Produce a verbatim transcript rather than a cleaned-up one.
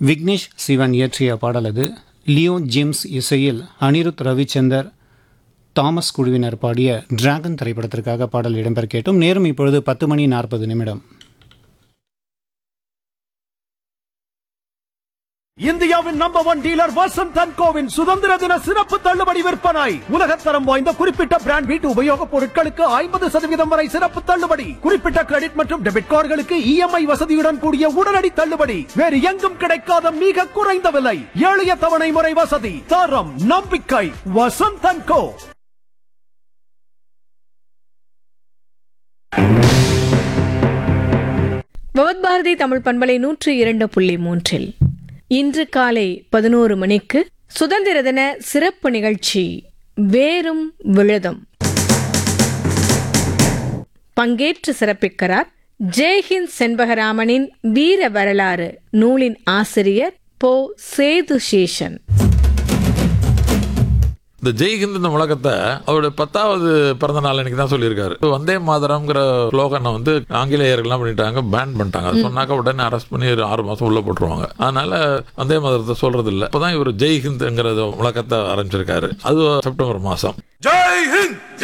விக்னேஷ் சிவன் இயற்றிய பாடல் அது. லியோ ஜேம்ஸ் இசையில் அனிருத் ரவிச்சந்தர் தாமஸ் குழுவினர் பாடிய டிராகன் திரைப்படத்திற்காக பாடல் இடம்பெற கேட்டும். நேரம் இப்பொழுது பத்து மணி நாற்பது நிமிடம். இந்தியாவின் number one dealer Vasanth and CoWIN சுதந்திர தின சிறப்பு தள்ளுபடி விற்பனை. உலகத்தரம் வாய்ந்த குறிப்பிட்ட பிராண்ட் வீட்டு உபயோகப் பொருட்களுக்கு ஐம்பது சதவீதம் வரை சிறப்பு தள்ளுபடி. குறிப்பிட்ட கிரெடிட் மற்றும் டெபிட் கார்டுகளுக்கு இஎம்ஐ வசதியுடன் கூடிய உடனடி தள்ளுபடி. வேறு எங்கும் கிடைக்காத மிக குறைந்த விலை. எளிய தவணை முறை வசதி. தரம் நம்பிக்கை வசந்த் அண்ட் கோ. பவத் பாரதி தமிழ் பண்பலை நூற்றி இரண்டு புள்ளி மூன்றில் இன்று காலை பதினோரு மணிக்கு சுதந்திர தின சிறப்பு நிகழ்ச்சி வேரும் விழுதும். பங்கேற்று சிறப்பிக்கிறார் ஜெய்ஹிந்த் செண்பகராமனின் வீர வரலாறு நூலின் ஆசிரியர் போ சேது சேஷன். இந்த ஜெய்ஹிந்த் இந்த முழக்கத்தை அவருடைய பத்தாவது பிறந்த நாள் அன்னைக்கு தான் சொல்லியிருக்காரு. வந்தே மாதரம்ங்கிற ஸ்லோகனை வந்து ஆங்கிலேயர்கள்லாம் பண்ணிட்டாங்க, பேன் பண்ணிட்டாங்க. அது சொன்னாக்க உடனே அரெஸ்ட் பண்ணி ஆறு மாசம் உள்ள போட்டுருவாங்க. அதனால வந்தே மாதரத்தை சொல்றது இல்லை. இப்பதான் இவர் ஜெய்ஹிந்த்ங்கிற முழக்கத்தை ஆரம்பிச்சிருக்காரு. அது செப்டம்பர் மாசம். ஜெய்ஹிந்த்.